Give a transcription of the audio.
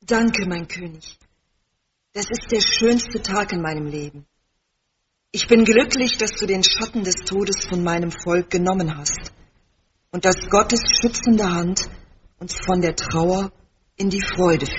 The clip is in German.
Danke, mein König. Das ist der schönste Tag in meinem Leben. Ich bin glücklich, dass du den Schatten des Todes von meinem Volk genommen hast und dass Gottes schützende Hand uns von der Trauer in die Freude